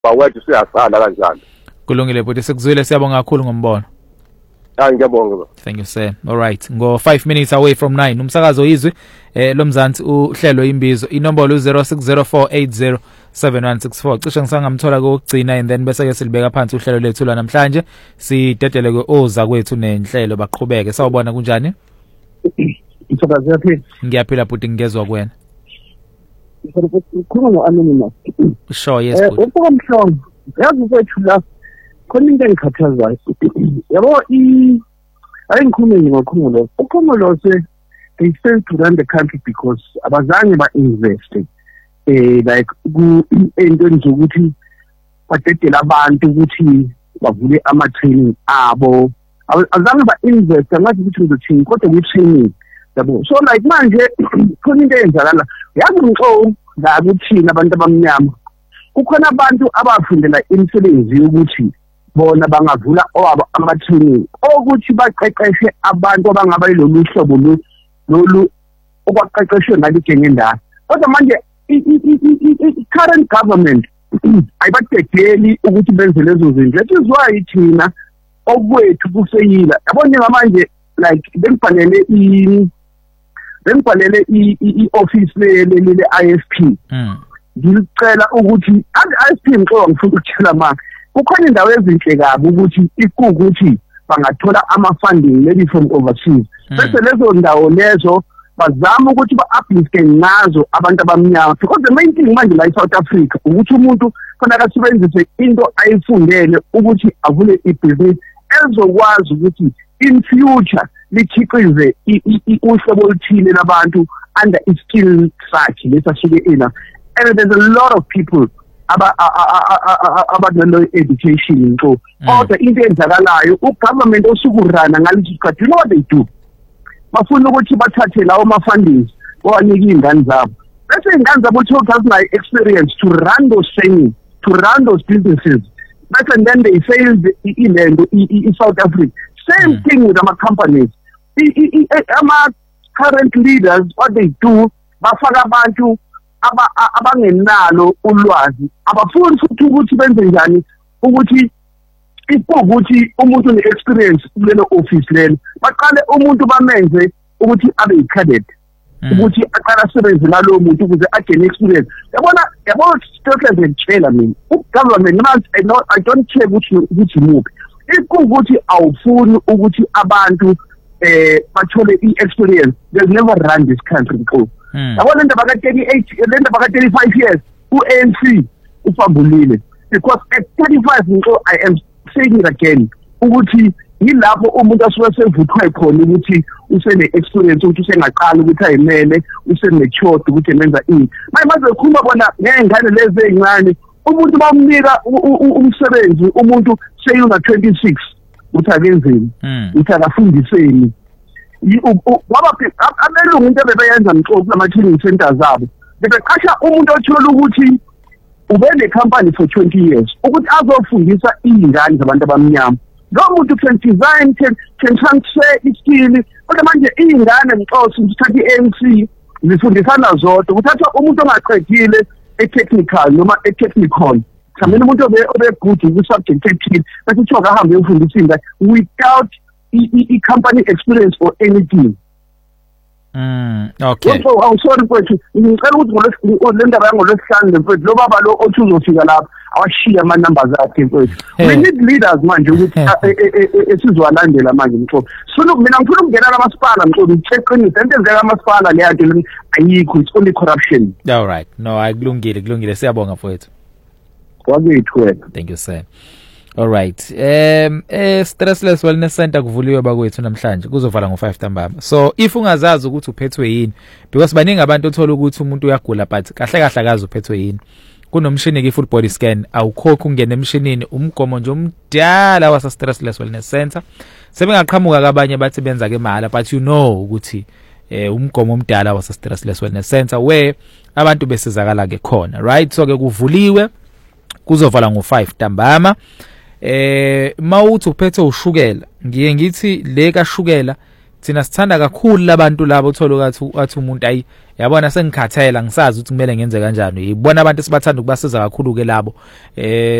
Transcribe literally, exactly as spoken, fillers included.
bawethu siyasala kanjani. Kulungile futhi sikuzwile, siyabonga kakhulu ngombono. Hayi ngiyabonga. Thank you sir. All right. Ngo five minutes away from nine. Umsakazo izwi eh lomzansi uhlelo imbizo. Inombolo zero six zero four eight zero seven one six four. Cishe ngisangamthola kokugcina and then bese ke silibeka phansi uhlelo lethu la namhlanje. Sidedele ke oza kwethu nenhlelo baqhubeke. Sawubona kunjani? Ngiyaphi yaphila. Ngiyaphila futhi ngezwe kuwena. Ukhuluma anonymous. Sure, yes. Eh ubukamhlongo. Yazi kwethu la khona into engikhathazayo. Yabo I ayingikhuluma ngokhumulo. Ukhumulo se they failed to run the country because abazange ba invest eh like ku into nje badedela abantu ukuthi bavule ama training abo. Azange ba invest ngathi ukuthi uzothini kodwa we training. Yabo so like manje khona into eyenzakala yazi ngixo la kuthina abantu abamnyama kukhona abantu abafundela imisebenzi ukuthi bona bangavula owabo ama training ukuthi baqeqeshe abantu abangaba yilolu hlobo lolu okwaqeqeshwe ngaligenge ndaba kodwa manje i current government ayibadedeli ukuthi benze lezo zinto that is why thina okwethu kuseyila yabona ngamanje like bengibhalele i bengibhalele i office le le I S P ngicela ukuthi I S P ngixoxa ngifuna ukutshela manje kukhona indawo ezinhle kabi ukuthi ikukuthi bangathola ama funding maybe from overseas bese lezo ndawo lezo bazama ukuthi ba-uplift ngazo abantu abamnyama because the main thing manje la eSouth Africa ukuthi umuntu khona akasebenzise into ayifundele ukuthi avule ibusiness ezokwazi ukuthi in future likhiqize uhlobo oluthile labantu under i-skill sakhe lesasuke ena and there's a lot of people aba aba education so kodwa into enzakalayo ugovernment osukurana ngalesi sikhathi you know what they do bafuna ukuthi bathathe lawo ma fundings owanika ingane zabo bese ingane zabo told my experience to run those training to run those businesses but and then they failed in in South Africa same mm. thing with our companies ama current leaders what they do bafaka abantu aba abangenalo ulwazi abafuni futhi ukuthi benze njani ukuthi ukuthi umuntu une experience kulelo office lelo baqale umuntu bamenze ukuthi abe i-cadet ukuthi aqala asebenze nalo muntu ukuze agene experience yabona yabona stoke ngitshela mina ugovernment manje I don't I don't care ukuthi ukuthi muphi ikukuthi awufuni ukuthi abantu eh bathole i-experience they never run this country because yabona indaba ka thirty-eight indaba ka thirty-five years u-A N C ufambulile because at thirty-five ngco I am saying it again ukuthi yilapho umuntu asuke sevuthwe khona ukuthi usene experience ukuthi usengaqala ukuthi ayimele usene chod ukuthi enza ini manje manje khuma bona ngengane lezi ezincane umuntu bamnika umsebenzi umuntu seyuna twenty-six uthi akenzeni uthi akafundiseni waba abelungu into bebeyenza ngixoxa kuma training centers zabo bebeqasha umuntu othola ukuthi ube ne company for twenty years ukuthi azofundisa izingane zabantu abamnyama lo muntu can design can can transfer iskill kodwa manje izingane ngixoxa ngithatha i-A N C zifundisana zodwa kuthatha umuntu ongaqedile e-technical noma e-technical samele umuntu obe obe good ku-subject ethile bese kuthiwa kahambe uyofundisa inda without i-company experience or anything. Mm, okay. So I'm sorry mfethu ngicela ukuthi ngole ndaba yangolwesihlanu mfethu lo baba lo othi uzofika lapha awashiya ama numbers akhe mfethu we need leaders manje ukuthi esizwalandela manje mfethu sifuna mina ngifuna ukungena lamasipala mfethu ngicheqinisa into ezeka amasipala le yanto ayikho it's only corruption. All right, no akulungile kulungile siyabonga mfethu. Kwabethu wena. Thank you sir. All right. Um eh Stressless Wellness Center kuvuliwe bakwethu namhlanje kuzovala ngo five ntambama. So if ungazazi ukuthi uphethwe yini because baningi abantu othola ukuthi umuntu uyagula but kahle kahle akazi uphethwe yini. Kunomshini ke full body scan awukhokho ungena emshinini umgomo nje umdala wasa Stressless Wellness Center. Sebengaqhamuka kabanye bathi benza ke mahala but you know ukuthi eh umgomo omdala wasa Stressless Wellness Center where abantu besizakala ke khona, right? So ke kuvuliwe kuzovala ngo five ntambama. Eh mawuthi uphethe ushukela ngiye ngithi le ka shukela thina sithanda kakhulu labantu labo uthola ukuthi athi umuntu ayi yabona sengikhathela ngisazi ukuthi kumele ngenze kanjani. Yibona abantu sibathanda ukubasiza kakhulu ke labo eh